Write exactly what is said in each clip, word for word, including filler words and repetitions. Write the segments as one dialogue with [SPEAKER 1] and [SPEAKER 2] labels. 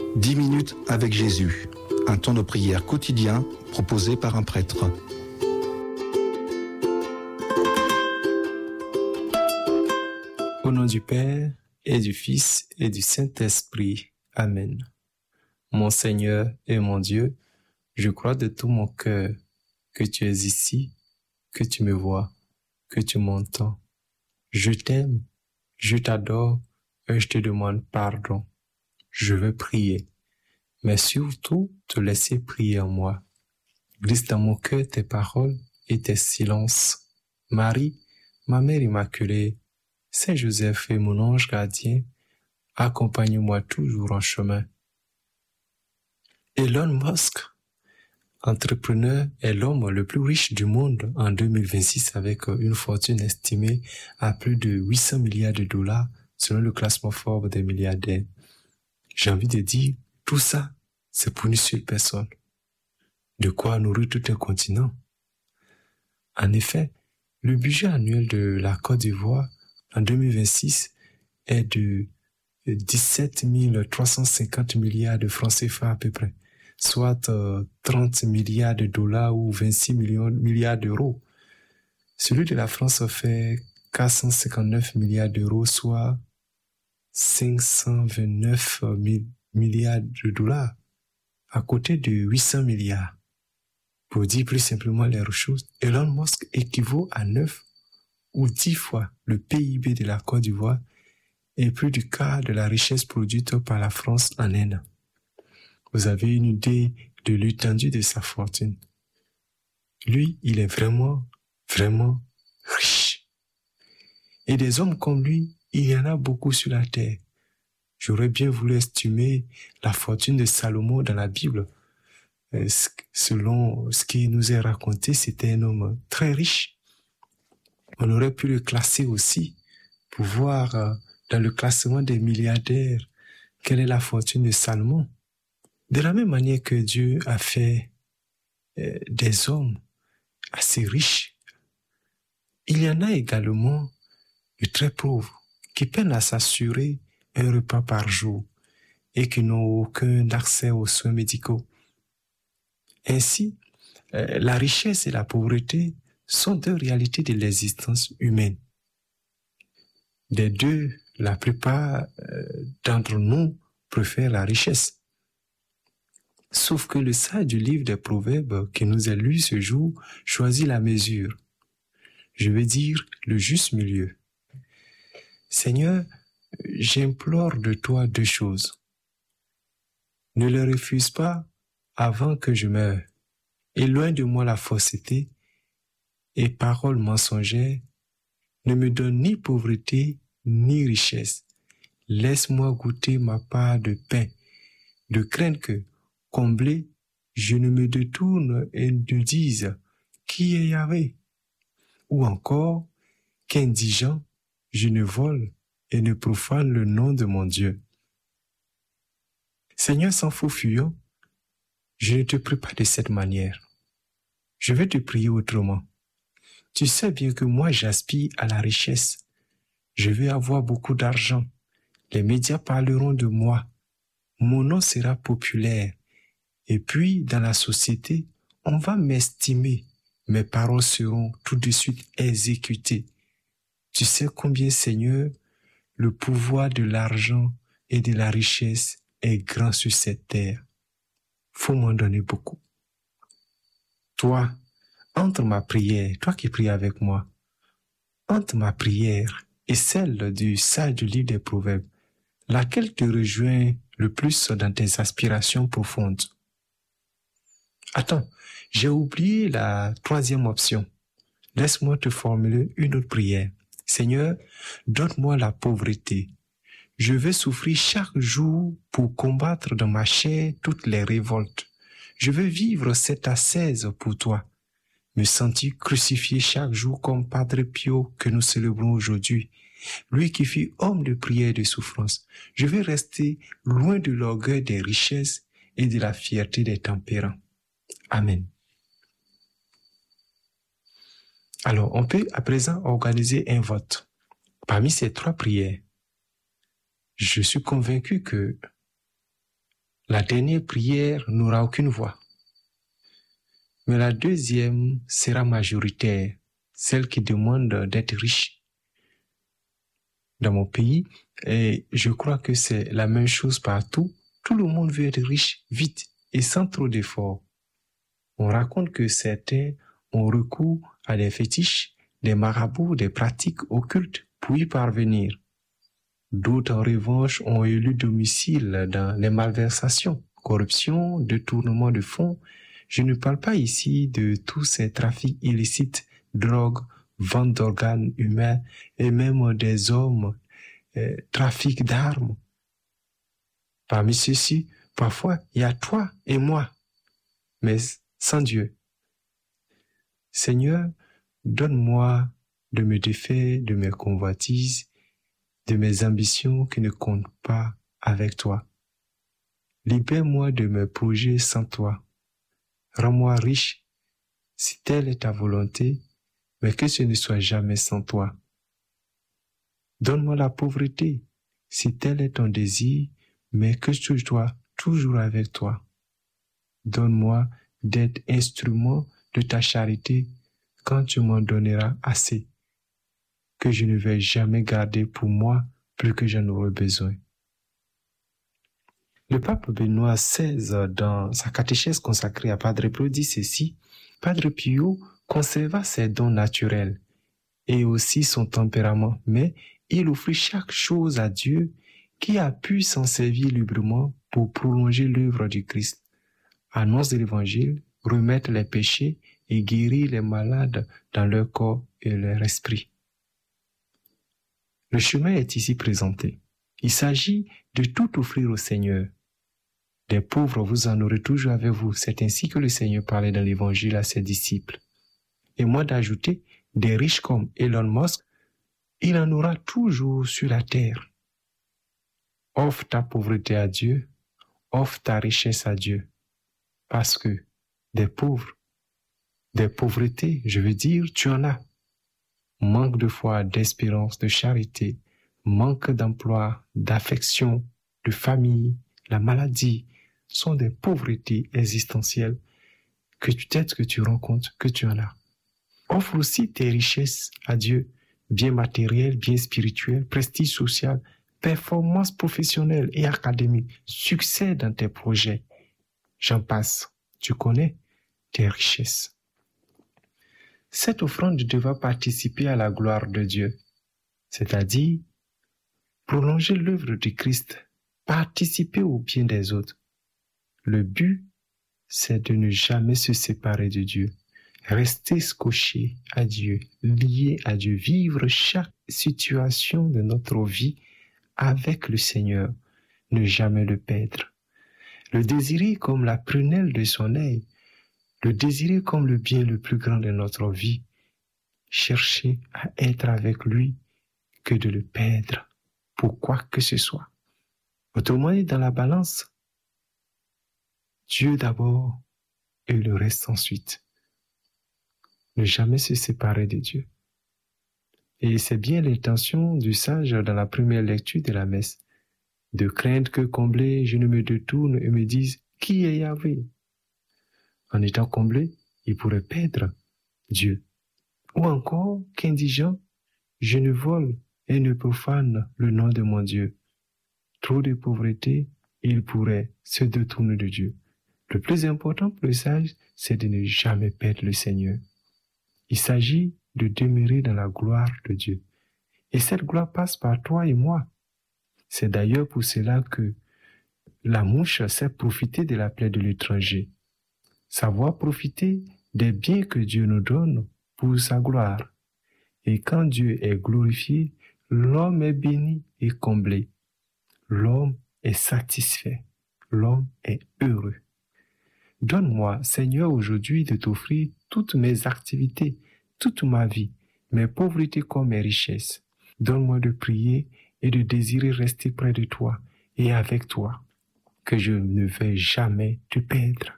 [SPEAKER 1] dix minutes avec Jésus, un temps de prière quotidien proposé par un prêtre.
[SPEAKER 2] Au nom du Père, et du Fils, et du Saint-Esprit. Amen. Mon Seigneur et mon Dieu, je crois de tout mon cœur que tu es ici, que tu me vois, que tu m'entends. Je t'aime, je t'adore et je te demande pardon. Je veux prier, mais surtout te laisser prier en moi. Glisse dans mon cœur tes paroles et tes silences. Marie, ma mère immaculée, Saint Joseph et mon ange gardien, accompagne-moi toujours en chemin. Elon Musk, entrepreneur, est l'homme le plus riche du monde en deux mille vingt-six avec une fortune estimée à plus de huit cents milliards de dollars selon le classement Forbes des milliardaires. J'ai envie de dire, tout ça, c'est pour une seule personne. De quoi nourrir tout un continent. En effet, le budget annuel de la Côte d'Ivoire en deux mille vingt-six est de dix-sept mille trois cent cinquante milliards de francs C F A à peu près, soit euh, trente milliards de dollars ou vingt-six millions, milliards d'euros. Celui de la France fait quatre cent cinquante-neuf milliards d'euros, soit cinq cent vingt-neuf milliards de dollars, à côté de huit cents milliards. Pour dire plus simplement les choses, Elon Musk équivaut à neuf ou dix fois le P I B de la Côte d'Ivoire et plus du quart de la richesse produite par la France en un an. Vous avez une idée de l'étendue de sa fortune. Lui, il est vraiment, vraiment riche. Et des hommes comme lui, il y en a beaucoup sur la terre. J'aurais bien voulu estimer la fortune de Salomon dans la Bible. Selon ce qui nous est raconté, c'était un homme très riche. On aurait pu le classer aussi pour voir dans le classement des milliardaires quelle est la fortune de Salomon. De la même manière que Dieu a fait euh, des hommes assez riches, il y en a également de très pauvres qui peinent à s'assurer un repas par jour et qui n'ont aucun accès aux soins médicaux. Ainsi, euh, la richesse et la pauvreté sont deux réalités de l'existence humaine. Des deux, la plupart euh, d'entre nous préfèrent la richesse. Sauf que le sage du livre des Proverbes qui nous est lu ce jour choisit la mesure. Je veux dire le juste milieu. Seigneur, j'implore de toi deux choses. Ne le refuse pas avant que je meure. Éloigne de moi la fausseté et paroles mensongères. Ne me donne ni pauvreté ni richesse. Laisse-moi goûter ma part de pain, de crainte que, comblé, je ne me détourne et ne dise qui est Yahvé. Ou encore, qu'indigent, je ne vole et ne profane le nom de mon Dieu. Seigneur, sans faux fuyant, je ne te prie pas de cette manière. Je vais te prier autrement. Tu sais bien que moi j'aspire à la richesse. Je veux avoir beaucoup d'argent. Les médias parleront de moi. Mon nom sera populaire. Et puis, dans la société, on va m'estimer. Mes paroles seront tout de suite exécutées. Tu sais combien, Seigneur, le pouvoir de l'argent et de la richesse est grand sur cette terre. Faut m'en donner beaucoup. Toi, entre ma prière, toi qui pries avec moi, entre ma prière et celle du sage du livre des Proverbes, laquelle te rejoint le plus dans tes aspirations profondes? Attends, j'ai oublié la troisième option. Laisse-moi te formuler une autre prière. Seigneur, donne-moi la pauvreté. Je veux souffrir chaque jour pour combattre dans ma chair toutes les révoltes. Je veux vivre cette ascèse pour toi. Me sentir crucifié chaque jour comme Padre Pio que nous célébrons aujourd'hui. Lui qui fut homme de prière et de souffrance. Je veux rester loin de l'orgueil des richesses et de la fierté des tempérants. Amen. Alors, on peut à présent organiser un vote. Parmi ces trois prières, je suis convaincu que la dernière prière n'aura aucune voix. Mais la deuxième sera majoritaire, celle qui demande d'être riche. Dans mon pays, et je crois que c'est la même chose partout, tout le monde veut être riche vite et sans trop d'efforts. On raconte que certains ont recours à des fétiches, des marabouts, des pratiques occultes pour y parvenir. D'autres, en revanche, ont élu domicile dans les malversations, corruption, détournement de fonds. Je ne parle pas ici de tous ces trafics illicites, drogue, vente d'organes humains et même des hommes, euh, trafic d'armes. Parmi ceux-ci, parfois, il y a toi et moi, mais sans Dieu. Seigneur, donne-moi de me défaire de mes convoitises, de mes ambitions qui ne comptent pas avec toi. Libère-moi de mes projets sans toi. Rends-moi riche, si telle est ta volonté, mais que ce ne soit jamais sans toi. Donne-moi la pauvreté, si tel est ton désir, mais que je sois toujours avec toi. Donne-moi d'être instrument de ta charité quand tu m'en donneras assez, que je ne vais jamais garder pour moi plus que j'en aurai besoin. Le pape Benoît seize, dans sa catéchèse consacrée à Padre Pio, dit ceci: Padre Pio conserva ses dons naturels et aussi son tempérament, mais il offrit chaque chose à Dieu qui a pu s'en servir librement pour prolonger l'œuvre du Christ, annonce de l'Évangile, remettre les péchés et guérir les malades dans leur corps et leur esprit. Le chemin est ici présenté. Il s'agit de tout offrir au Seigneur. Des pauvres, vous en aurez toujours avec vous. C'est ainsi que le Seigneur parlait dans l'Évangile à ses disciples. Et moi d'ajouter, des riches comme Elon Musk, il en aura toujours sur la terre. Offre ta pauvreté à Dieu, offre ta richesse à Dieu. Parce que des pauvres, des pauvretés, je veux dire, tu en as. Manque de foi, d'espérance, de charité, manque d'emploi, d'affection, de famille, la maladie, sont des pauvretés existentielles que peut-être que tu rencontres, que tu en as. Offre aussi tes richesses à Dieu, bien matériel, bien spirituel, prestige social, performance professionnelle et académique, succès dans tes projets. J'en passe. Tu connais tes richesses. Cette offrande devra participer à la gloire de Dieu, c'est-à-dire prolonger l'œuvre du Christ, participer au bien des autres. Le but, c'est de ne jamais se séparer de Dieu, rester scotché à Dieu, lié à Dieu, vivre chaque situation de notre vie avec le Seigneur, ne jamais le perdre. Le désirer comme la prunelle de son œil, le désirer comme le bien le plus grand de notre vie, chercher à être avec lui que de le perdre pour quoi que ce soit. Autrement dit, dans la balance, Dieu d'abord et le reste ensuite. Ne jamais se séparer de Dieu. Et c'est bien l'intention du sage dans la première lecture de la messe, de craindre que comblé, je ne me détourne et me dise « Qui est Yahvé ?» En étant comblé, il pourrait perdre Dieu. Ou encore qu'indigent, je ne vole et ne profane le nom de mon Dieu. Trop de pauvreté, il pourrait se détourner de Dieu. Le plus important pour le sage, c'est de ne jamais perdre le Seigneur. Il s'agit de demeurer dans la gloire de Dieu. Et cette gloire passe par toi et moi. C'est d'ailleurs pour cela que la mouche sait profiter de la plaie de l'étranger. Savoir profiter des biens que Dieu nous donne pour sa gloire. Et quand Dieu est glorifié, l'homme est béni et comblé. L'homme est satisfait. L'homme est heureux. Donne-moi, Seigneur, aujourd'hui de t'offrir toutes mes activités, toute ma vie, mes pauvretés comme mes richesses. Donne-moi de prier et de désirer rester près de toi et avec toi, que je ne vais jamais te perdre.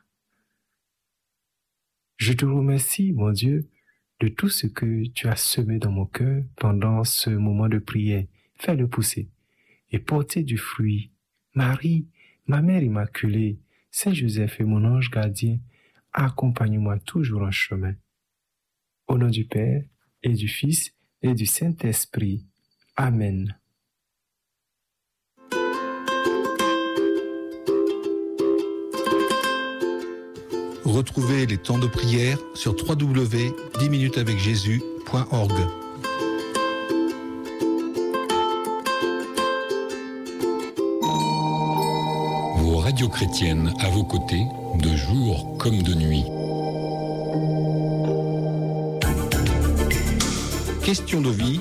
[SPEAKER 2] Je te remercie, mon Dieu, de tout ce que tu as semé dans mon cœur pendant ce moment de prière. Fais-le pousser et porter du fruit. Marie, Ma mère immaculée, Saint Joseph et mon ange gardien, accompagne-moi toujours en chemin. Au nom du Père, et du Fils, et du Saint-Esprit. Amen.
[SPEAKER 1] Retrouvez les temps de prière sur w w w point dix minutes avec jésus point org.
[SPEAKER 3] Vos radios chrétiennes à vos côtés, de jour comme de nuit.
[SPEAKER 1] Question de vie.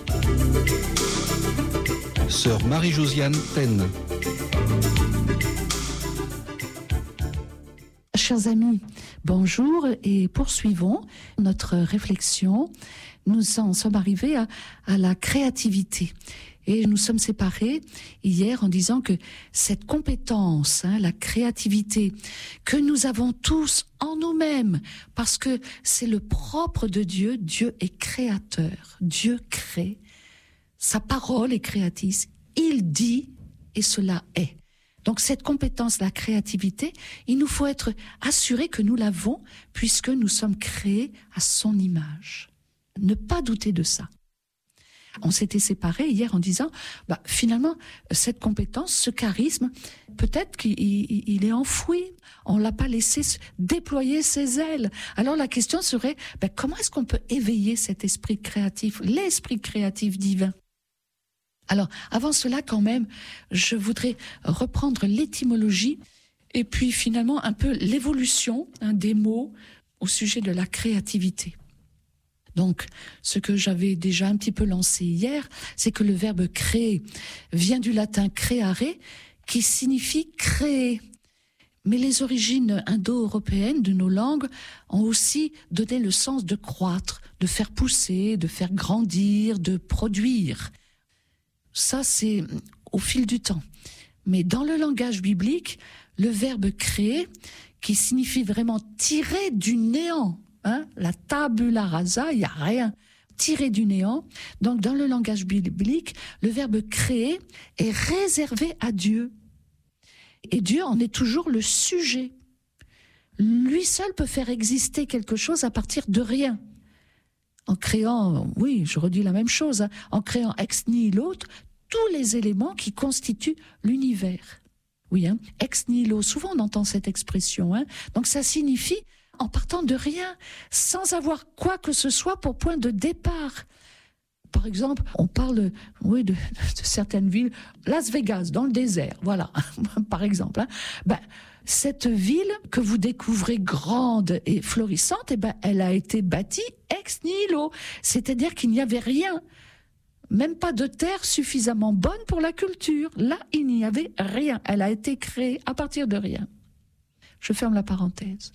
[SPEAKER 1] Sœur Marie-Josiane Taine.
[SPEAKER 4] Chers amis, bonjour et poursuivons notre réflexion. Nous en sommes arrivés à, à la créativité. Et nous sommes séparés hier en disant que cette compétence, hein, la créativité, que nous avons tous en nous-mêmes, parce que c'est le propre de Dieu, Dieu est créateur, Dieu crée, sa parole est créatrice, il dit et cela est. Donc cette compétence, la créativité, il nous faut être assurés que nous l'avons puisque nous sommes créés à son image. Ne pas douter de ça. On s'était séparés hier en disant, bah, finalement, cette compétence, ce charisme, peut-être qu'il il est enfoui. On l'a pas laissé déployer ses ailes. Alors la question serait, bah, comment est-ce qu'on peut éveiller cet esprit créatif, l'esprit créatif divin? Alors, avant cela, quand même, je voudrais reprendre l'étymologie et puis finalement un peu l'évolution hein, des mots au sujet de la créativité. Donc, ce que j'avais déjà un petit peu lancé hier, c'est que le verbe créer vient du latin creare, qui signifie créer. Mais les origines indo-européennes de nos langues ont aussi donné le sens de croître, de faire pousser, de faire grandir, de produire. Ça, c'est au fil du temps. Mais dans le langage biblique, le verbe créer, qui signifie vraiment tirer du néant, Hein, la tabula rasa, il n'y a rien, tiré du néant. Donc, dans le langage biblique, le verbe créer est réservé à Dieu. Et Dieu en est toujours le sujet. Lui seul peut faire exister quelque chose à partir de rien. En créant, oui, je redis la même chose, hein, en créant ex nihilo, tous les éléments qui constituent l'univers. Oui, hein, ex nihilo, souvent on entend cette expression. Hein, donc, ça signifie en partant de rien, sans avoir quoi que ce soit pour point de départ. Par exemple, on parle oui, de, de certaines villes, Las Vegas, dans le désert, voilà, par exemple. Hein. Ben, cette ville que vous découvrez grande et florissante, eh ben, elle a été bâtie ex nihilo, c'est-à-dire qu'il n'y avait rien, même pas de terre suffisamment bonne pour la culture. Là, il n'y avait rien, elle a été créée à partir de rien. Je ferme la parenthèse.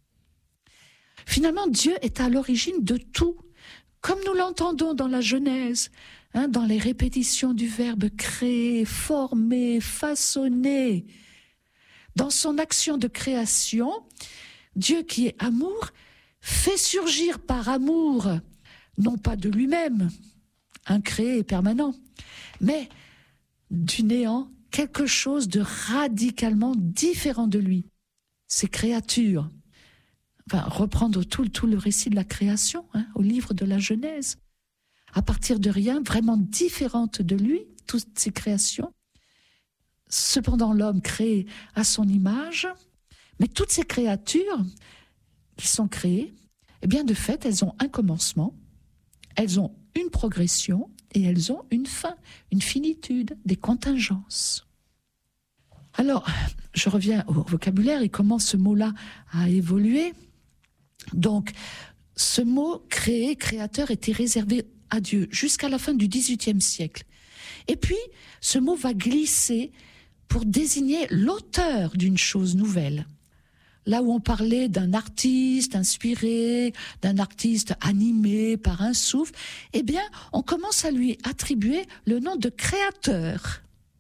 [SPEAKER 4] Finalement, Dieu est à l'origine de tout, comme nous l'entendons dans la Genèse, hein, dans les répétitions du verbe créer, former, façonner. Dans son action de création, Dieu qui est amour, fait surgir par amour, non pas de lui-même, un créé permanent, mais du néant, quelque chose de radicalement différent de lui, ses créatures. Enfin, reprendre tout, tout le récit de la création, hein, au livre de la Genèse. À partir de rien, vraiment différente de lui, toutes ces créations. Cependant, l'homme créé à son image, mais toutes ces créatures qui sont créées, eh bien, de fait, elles ont un commencement, elles ont une progression et elles ont une fin, une finitude, des contingences. Alors, je reviens au vocabulaire et comment ce mot-là a évolué. Donc, ce mot créé, créateur, était réservé à Dieu jusqu'à la fin du dix-huitième siècle. Et puis, ce mot va glisser pour désigner l'auteur d'une chose nouvelle. Là où on parlait d'un artiste inspiré, d'un artiste animé par un souffle, eh bien, on commence à lui attribuer le nom de créateur.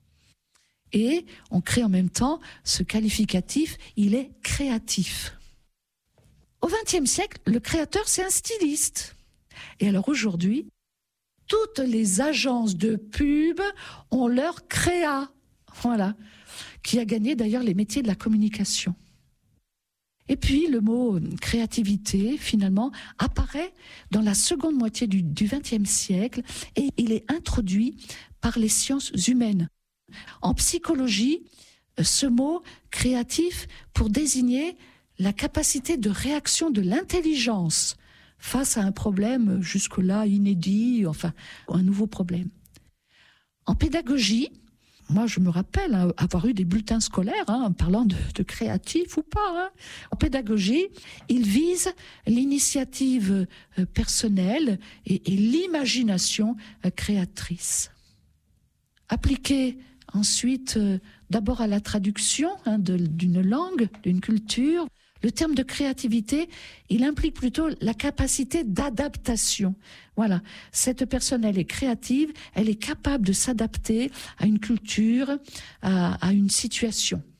[SPEAKER 4] Et on crée en même temps ce qualificatif, il est créatif. Au vingtième siècle, le créateur, c'est un styliste. Et alors aujourd'hui, toutes les agences de pub ont leur créa. Voilà. qui a gagné d'ailleurs les métiers de la communication. Et puis le mot créativité, finalement, apparaît dans la seconde moitié du vingtième siècle et il est introduit par les sciences humaines. En psychologie, ce mot créatif pour désigner la capacité de réaction de l'intelligence face à un problème jusque-là inédit, enfin, un nouveau problème. En pédagogie, moi je me rappelle hein, avoir eu des bulletins scolaires, hein, parlant de, de créatif ou pas. Hein. En pédagogie, il vise l'initiative euh, personnelle et, et l'imagination euh, créatrice. Appliqué ensuite euh, d'abord à la traduction hein, de, d'une langue, d'une culture, le terme de créativité, il implique plutôt la capacité d'adaptation. Voilà, cette personne, elle est créative, elle est capable de s'adapter à une culture, à, à une situation.